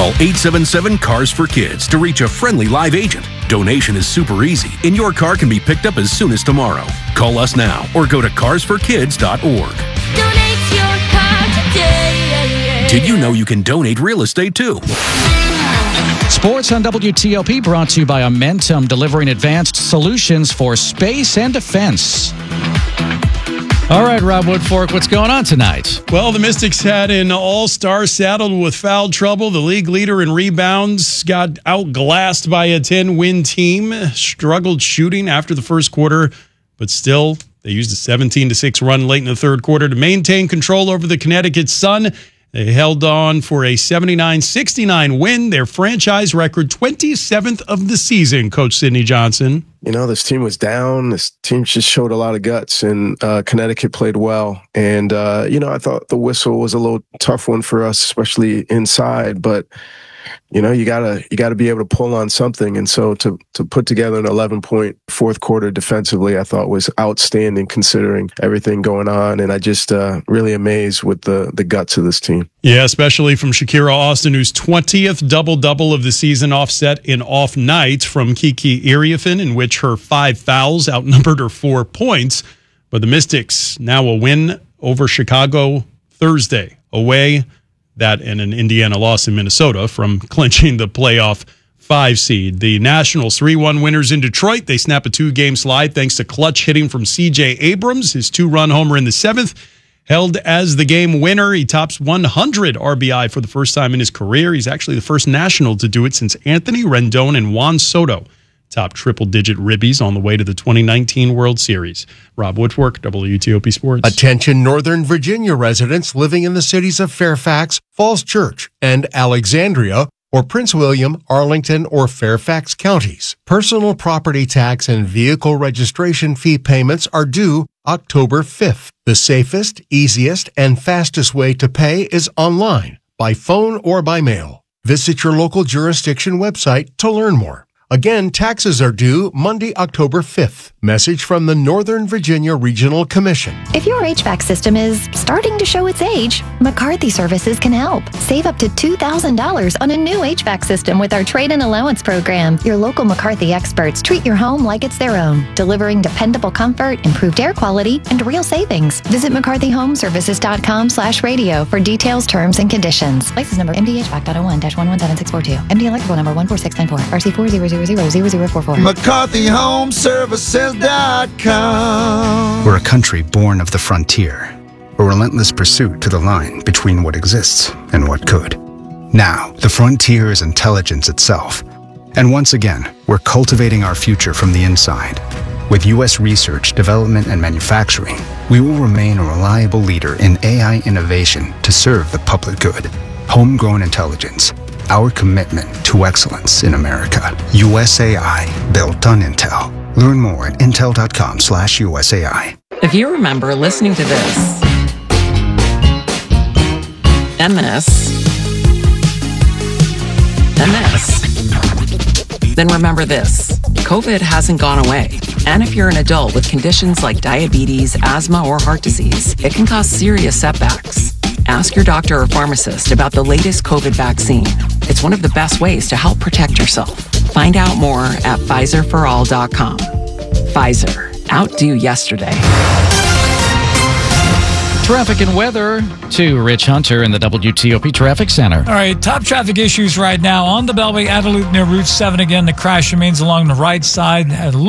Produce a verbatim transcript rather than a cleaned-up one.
Call eight seven seven, C A R S for Kids to reach a friendly live agent. Donation is super easy, and your car can be picked up as soon as tomorrow. Call us now or go to cars for kids dot org. Donate your car today. Did you know you can donate real estate too? Sports on W T O P brought to you by Amentum, delivering advanced solutions for space and defense. All right, Rob Woodfork, what's going on tonight? Well, the Mystics had an all-star saddled with foul trouble. The league leader in rebounds got outglassed by a ten-win team, struggled shooting after the first quarter, but still, they used a seventeen to six run late in the third quarter to maintain control over the Connecticut Sun. They held on for a seventy-nine sixty-nine win, their franchise record, twenty-seventh of the season, Coach Sidney Johnson. You know, this team was down. This team just showed a lot of guts, and uh, Connecticut played well. And, uh, you know, I thought the whistle was a little tough one for us, especially inside. But, you know, you gotta you gotta be able to pull on something. And so to to put together an eleven point fourth quarter defensively, I thought was outstanding considering everything going on. And I just uh, really amazed with the the guts of this team. Yeah, especially from Shakira Austin, whose twentieth double-double of the season, offset in off nights from Kiki Iriafen, in which her five fouls outnumbered her four points. But the Mystics now a win over Chicago Thursday away. That and an Indiana loss in Minnesota from clinching the playoff five seed. The Nationals three one winners in Detroit. They snap a two-game slide thanks to clutch hitting from C J Abrams. His two-run homer in the seventh held as the game winner. He tops one hundred R B I for the first time in his career. He's actually the first National to do it since Anthony Rendon and Juan Soto top triple-digit ribbies on the way to the twenty nineteen World Series. Rob Woodfork, W T O P Sports. Attention Northern Virginia residents living in the cities of Fairfax, Falls Church, and Alexandria, or Prince William, Arlington, or Fairfax counties. Personal property tax and vehicle registration fee payments are due October fifth. The safest, easiest, and fastest way to pay is online, by phone or by mail. Visit your local jurisdiction website to learn more. Again, taxes are due Monday, October fifth. Message from the Northern Virginia Regional Commission. If your H V A C system is starting to show its age, McCarthy Services can help. Save up to two thousand dollars on a new H V A C system with our trade-in allowance program. Your local McCarthy experts treat your home like it's their own, delivering dependable comfort, improved air quality, and real savings. Visit mccarthy home services dot com slash radio for details, terms, and conditions. License number M D H V A C dot oh one dash one one seven six four two. M D electrical number one four six nine four. R C four zero zero zero zero zero four four. McCarthy Home Services dot com. We're a country born of the frontier, a relentless pursuit to the line between what exists and what could. Now, the frontier is intelligence itself. And once again, we're cultivating our future from the inside. With U S research, development, and manufacturing, we will remain a reliable leader in A I innovation to serve the public good. Homegrown intelligence, our commitment to excellence in America. U S A I, built on Intel. Learn more at intel dot com slash U S A I. If you remember listening to this, and this, and this, then remember this. COVID hasn't gone away. And if you're an adult with conditions like diabetes, asthma, or heart disease, it can cause serious setbacks. Ask your doctor or pharmacist about the latest COVID vaccine. It's one of the best ways to help protect yourself. Find out more at Pfizer for all dot com. Pfizer. Outdo yesterday. Traffic and weather to Rich Hunter in the W T O P Traffic Center. All right, top traffic issues right now on the Beltway at a loop near Route seven. Again, the crash remains along the right side at